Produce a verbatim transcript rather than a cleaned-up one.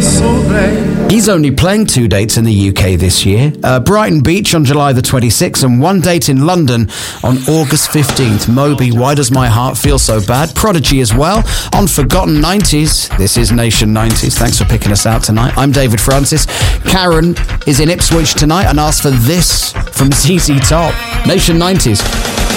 He's only playing two dates in the U K this year. Uh, Brighton Beach on July the twenty-sixth and one date in London on August fifteenth. Moby, Why Does My Heart Feel So Bad? Prodigy as well on Forgotten nineties. This is Nation nineties. Thanks for picking us out tonight. I'm David Francis. Karen is in Ipswich tonight and asked for this from Z Z Top. Nation nineties.